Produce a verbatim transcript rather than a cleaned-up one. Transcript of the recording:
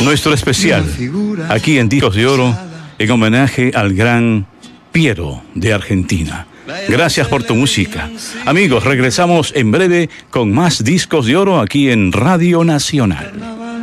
Nuestro especial, aquí en Discos de Oro, en homenaje al gran Piero de Argentina. Gracias por tu música. Amigos, regresamos en breve con más Discos de Oro aquí en Radio Nacional.